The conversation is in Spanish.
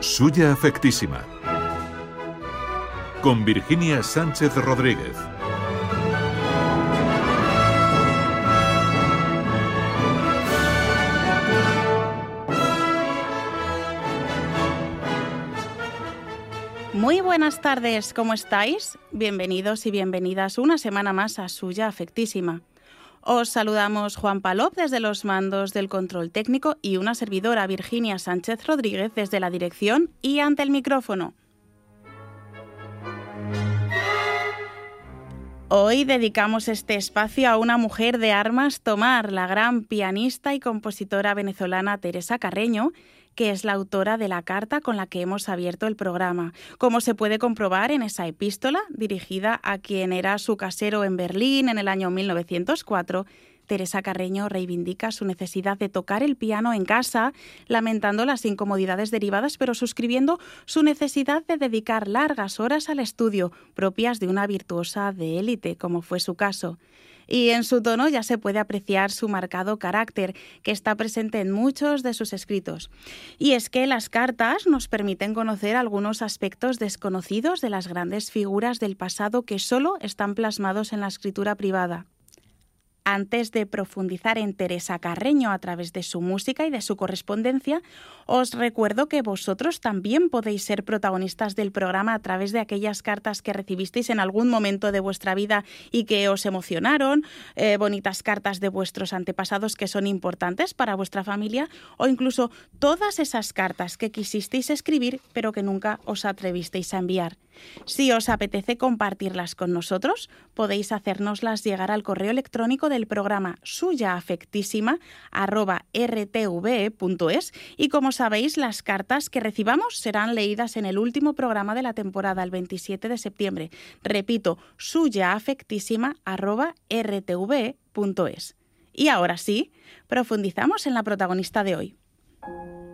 Suya afectísima. Con Virginia Sánchez Rodríguez. Muy buenas tardes, ¿cómo estáis? Bienvenidos y bienvenidas una semana más a Suya Afectísima. Os saludamos Juan Palop desde los mandos del control técnico y una servidora, Virginia Sánchez Rodríguez, desde la dirección y ante el micrófono. Hoy dedicamos este espacio a una mujer de armas tomar, la gran pianista y compositora venezolana Teresa Carreño, que es la autora de la carta con la que hemos abierto el programa. Como se puede comprobar en esa epístola, dirigida a quien era su casero en Berlín en el año 1904, Teresa Carreño reivindica su necesidad de tocar el piano en casa, lamentando las incomodidades derivadas, pero suscribiendo su necesidad de dedicar largas horas al estudio, propias de una virtuosa de élite, como fue su caso. Y en su tono ya se puede apreciar su marcado carácter, que está presente en muchos de sus escritos. Y es que las cartas nos permiten conocer algunos aspectos desconocidos de las grandes figuras del pasado que solo están plasmados en la escritura privada. Antes de profundizar en Teresa Carreño a través de su música y de su correspondencia, os recuerdo que vosotros también podéis ser protagonistas del programa a través de aquellas cartas que recibisteis en algún momento de vuestra vida y que os emocionaron, bonitas cartas de vuestros antepasados que son importantes para vuestra familia, o incluso todas esas cartas que quisisteis escribir pero que nunca os atrevisteis a enviar. Si os apetece compartirlas con nosotros, podéis hacérnoslas llegar al correo electrónico del programa suyaafectísima@rtve.es, y como sabéis, las cartas que recibamos serán leídas en el último programa de la temporada, el 27 de septiembre. Repito, suyaafectísima@rtve.es. Y ahora sí, profundizamos en la protagonista de hoy.